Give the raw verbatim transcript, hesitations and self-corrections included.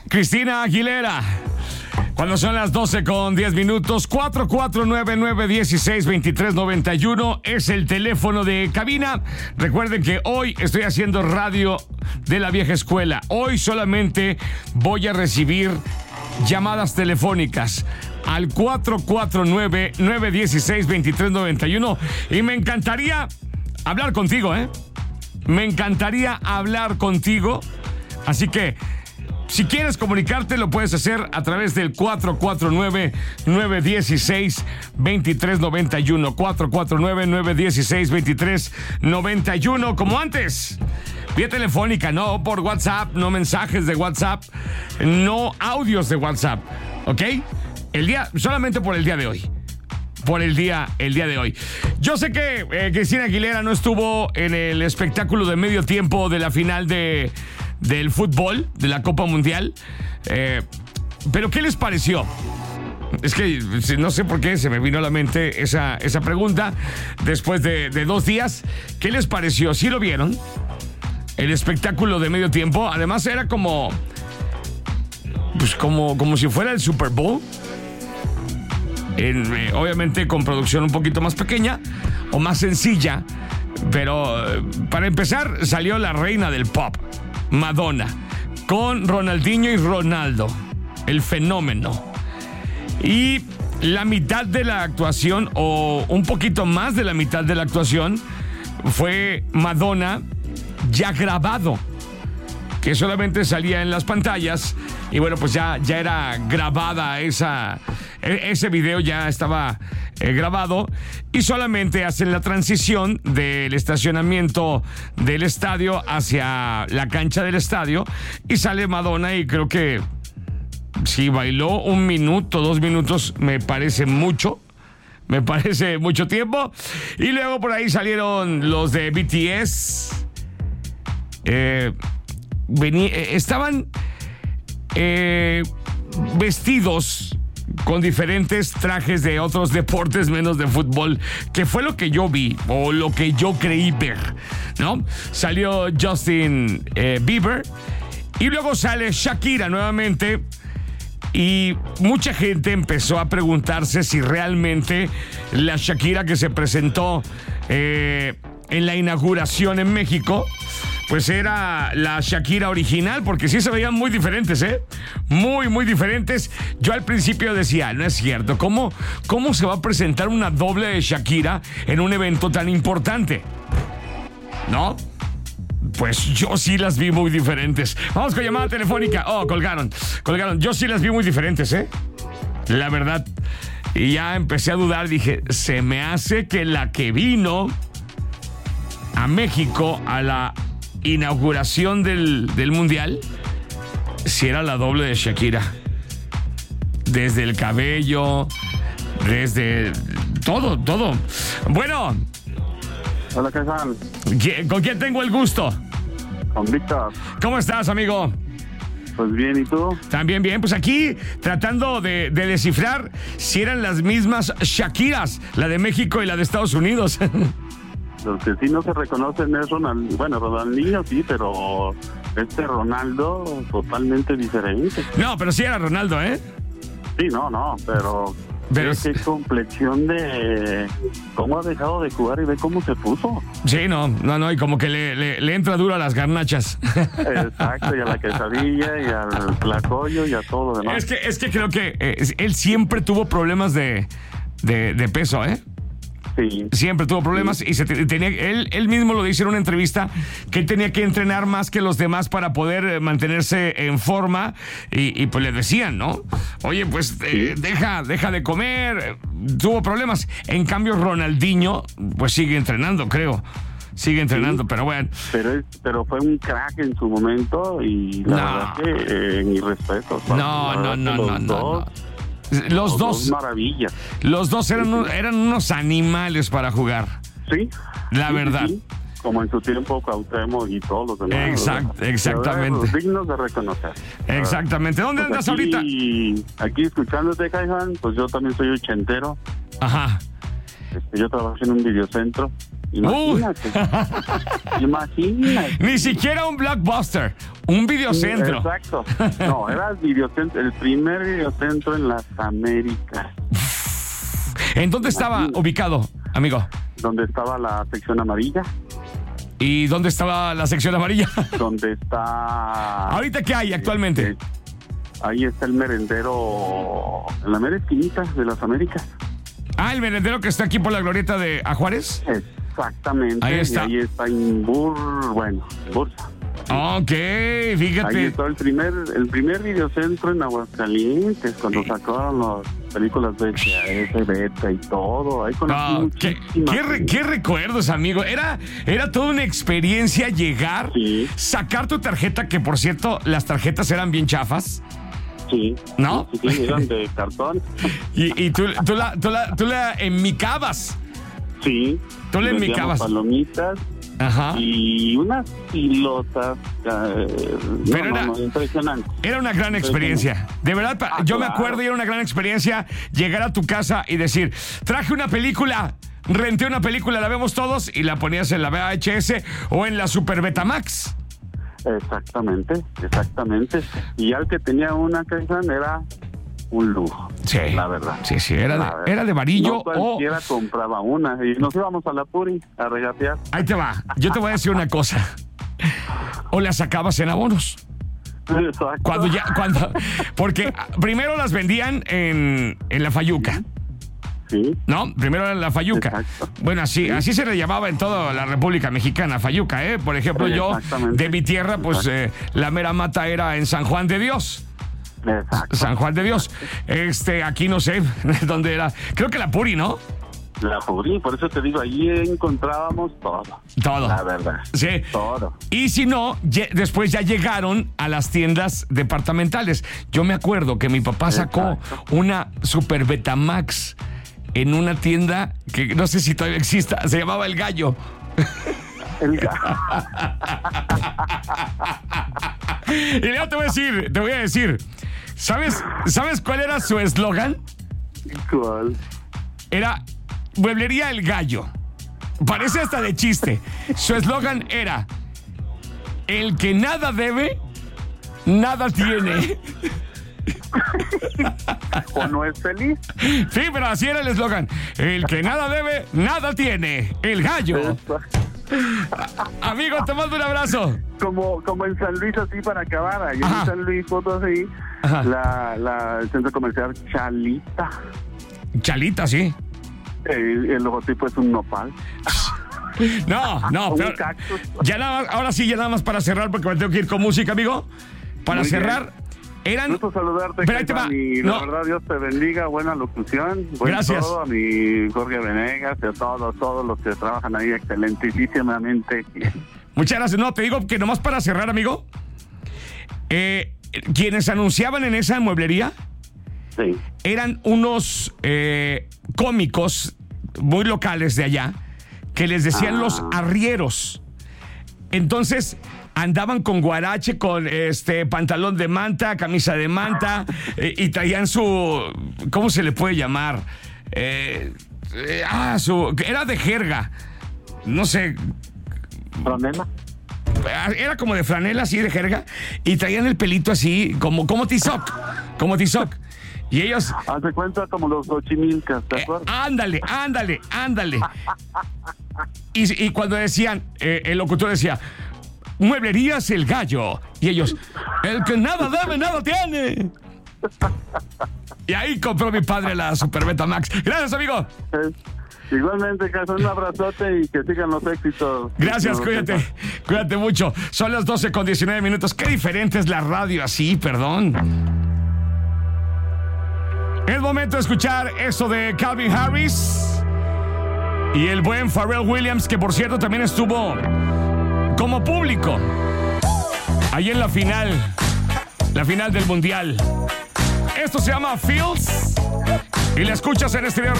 Cristina Aguilera. Cuando son las doce con diez minutos, cuatro cuatro nueve nueve uno seis dos tres nueve uno es el teléfono de cabina. Recuerden que hoy estoy haciendo radio de la vieja escuela. Hoy solamente voy a recibir llamadas telefónicas al cuatro cuatro nueve nueve uno seis dos tres nueve uno y me encantaría hablar contigo, ¿eh? Me encantaría hablar contigo. Así que si quieres comunicarte, lo puedes hacer a través del cuatro cuatro nueve nueve uno seis dos tres nueve uno. cuatro cuatro nueve nueve uno seis dos tres nueve uno. Como antes, vía telefónica, no por WhatsApp, no mensajes de WhatsApp, no audios de WhatsApp, ¿ok? El día, solamente por el día de hoy. Por el día, el día de hoy. Yo sé que eh, Cristina Aguilera no estuvo en el espectáculo de medio tiempo de la final de, del fútbol, de la Copa Mundial. Eh, pero ¿qué les pareció? Es que no sé por qué se me vino a la mente esa, esa pregunta después de, de dos días. ¿Qué les pareció? ¿Sí lo vieron? El espectáculo de medio tiempo. Además era como... Pues como, como si fuera el Super Bowl. En, eh, obviamente con producción un poquito más pequeña o más sencilla, pero eh, para empezar salió la reina del pop, Madonna, con Ronaldinho y Ronaldo, el fenómeno. Y la mitad de la actuación, o un poquito más de la mitad de la actuación, fue Madonna ya grabado, que solamente salía en las pantallas. Y bueno, pues ya, ya era grabada esa... Ese video ya estaba eh, grabado y solamente hacen la transición del estacionamiento del estadio hacia la cancha del estadio y sale Madonna y creo que si bailó un minuto, dos minutos, me parece mucho. Me parece mucho tiempo. Y luego por ahí salieron los de B T S. Eh, vení, eh, estaban eh, vestidos con diferentes trajes de otros deportes menos de fútbol, que fue lo que yo vi o lo que yo creí ver, ¿no? Salió Justin eh, Bieber y luego sale Shakira nuevamente y mucha gente empezó a preguntarse si realmente la Shakira que se presentó eh, en la inauguración en México pues era la Shakira original, porque sí se veían muy diferentes, ¿eh? Muy, muy diferentes. Yo al principio decía, no es cierto, ¿cómo, cómo se va a presentar una doble de Shakira en un evento tan importante? ¿No? Pues yo sí las vi muy diferentes. Vamos con llamada telefónica. Oh, colgaron, colgaron. Yo sí las vi muy diferentes, ¿eh? La verdad. Y ya empecé a dudar, dije, se me hace que la que vino a México a la inauguración del, del Mundial, si era la doble de Shakira. Desde el cabello, desde todo, todo. Bueno. Hola, ¿qué tal? ¿Con quién tengo el gusto? Con Víctor. ¿Cómo estás, amigo? Pues bien, ¿y tú? También bien, pues aquí tratando de, de descifrar si eran las mismas Shakiras, la de México y la de Estados Unidos. Los que sí no se reconocen es Ronaldinho. Bueno, Ronaldinho sí, pero este Ronaldo totalmente diferente. No, pero sí era Ronaldo, ¿eh? Sí, no, no, pero... Pero qué complexión de cómo ha dejado de jugar y ve cómo se puso. Sí, no, no, no, y como que le, le, le entra duro a las garnachas. Exacto, y a la quesadilla, y al tlacoyo, y a todo lo demás. Es que, es que creo que eh, él siempre tuvo problemas de, de, de peso, ¿eh? Sí. Siempre tuvo problemas y se te, tenía, él, él mismo lo dice en una entrevista que él tenía que entrenar más que los demás para poder mantenerse en forma y, y pues le decían, ¿no? Oye, pues eh, deja, deja de comer, tuvo problemas. En cambio Ronaldinho pues sigue entrenando, creo. Sigue entrenando, sí, pero bueno. Pero es, pero fue un crack en su momento y la no. verdad que eh, mi respeto. No, no, no, no, no, no. Los, los dos, maravillas. Los dos eran, sí, eran unos animales para jugar. Sí. La sí, verdad. Sí, como en su tiempo Cuauhtémoc y todos los demás. Exact, exactamente. Los dignos de reconocer. Exactamente. ¿Dónde pues andas aquí, ahorita? Aquí escuchándote, Caihan, pues yo también soy ochentero. Ajá. Este, yo trabajo en un videocentro. Imagínate. Uh. Imagínate. Ni siquiera un Blockbuster, un videocentro. Exacto. No, era el videocentro, el primer videocentro en las Américas. ¿En dónde estaba Imagínate. ubicado, amigo? Donde estaba la sección amarilla. ¿Y dónde estaba la sección amarilla? Donde está... ¿Ahorita qué hay actualmente? Eh, ahí está el merendero, en la mera esquinita de las Américas. Ah, el merendero que está aquí por la glorieta de Ajuárez. Exactamente. Ahí está. Y ahí está en Bur... Bueno, en Bursa. Ok, fíjate. Ahí está el primer, el primer videocentro en Aguascalientes, cuando sacaron las películas de V H S, Beta y todo. Ahí conocí No, ¿qué, muchísimas. qué, re- qué recuerdos, amigo? Era, era toda una experiencia llegar, Sí. sacar tu tarjeta, que por cierto, las tarjetas eran bien chafas. Sí. ¿No? Sí, sí, eran de cartón. Y, y tú, tú, la, tú, la, tú la enmicabas. Sí. Tú le Vendíamos enmicabas. palomitas Ajá. y unas pilotas. Eh, Pero no, era- no, no, impresionante. Era una gran experiencia. De verdad, pa- Ah, yo me claro. acuerdo y era una gran experiencia llegar a tu casa y decir, traje una película, renté una película, la vemos todos y la ponías en la V H S o en la Super Betamax. Exactamente, exactamente. Y ya el que tenía una casa era un lujo. Sí. La verdad. Sí, sí, era La de, verdad. era de varillo No o... cualquiera compraba una. Y nos íbamos a la Puri a regatear. Ahí te va. Yo te voy a decir una cosa. O la sacabas en abonos. Exacto. Cuando ya, cuando, porque primero las vendían en, en la Fayuca, Sí. ¿no? Primero en la Fayuca. Exacto. Bueno, así, así se le llamaba en toda la República Mexicana, Fayuca, ¿eh? Por ejemplo, yo, Exactamente. de mi tierra, pues eh, la mera mata era en San Juan de Dios. Exacto. San Juan de Dios. Este, aquí no sé dónde era. Creo que la Puri, ¿no? La Puri, por eso te digo, ahí encontrábamos todo. Todo. La verdad. Sí. Todo. Y si no, ye- después ya llegaron a las tiendas departamentales. Yo me acuerdo que mi papá sacó Exacto. una Super Betamax en una tienda que no sé si todavía exista, se llamaba El Gallo. El ga- Y luego te voy a decir, te voy a decir, ¿sabes, ¿sabes cuál era su eslogan? ¿Cuál? Era Mueblería El Gallo. Parece hasta de chiste. Su eslogan era: el que nada debe, nada tiene. ¿O no es feliz? Sí, pero así era el eslogan. El que nada debe, nada tiene. El Gallo. Amigo, te mando un abrazo. Como, como en San Luis, así para acabar. Allá Ajá. en San Luis, Potosí, Ajá. la, la, el centro comercial Chalita. Chalita, sí. El, el logotipo es un nopal. No, no, Un pero cactus. ya nada más, ahora sí, ya nada más para cerrar, porque me tengo que ir con música, amigo. Para Muy cerrar, eran. Gusto saludarte, Pero ahí te Caifán, va. y No. la verdad, Dios te bendiga, buena locución, buen Gracias. todo, a mi Jorge Venegas y a todos, todos los que trabajan ahí excelentísimamente. Muchas gracias. No, te digo que nomás para cerrar, amigo. Eh, quienes anunciaban en esa mueblería Sí. eran unos eh, cómicos muy locales de allá que les decían Ah. los arrieros. Entonces andaban con guarache, con este pantalón de manta, camisa de manta eh, y traían su, ¿cómo se le puede llamar? Eh, eh, ah, su, era de jerga, no sé. ¿Franela? Era como de franela, así de jerga, y traían el pelito así, como, como tizoc, como tizoc. Y ellos, Haz de cuenta como los ochimilcas, ¿te eh, acuerdas? ándale, ándale, ándale. Y, y cuando decían, eh, el locutor decía, mueblerías El Gallo. Y ellos, el que nada debe, nada tiene. Y ahí compró mi padre la Super Betamax. Gracias, amigo. Eh, igualmente, Caifán, un abrazote y que sigan los éxitos. Gracias, No, cuídate. Caifán. Cuídate mucho. Son las doce con diecinueve minutos. Qué diferente es la radio así, perdón. Es momento de escuchar esto de Calvin Harris y el buen Pharrell Williams, que por cierto también estuvo como público ahí en la final, la final del Mundial. Esto se llama Fields y la escuchas en este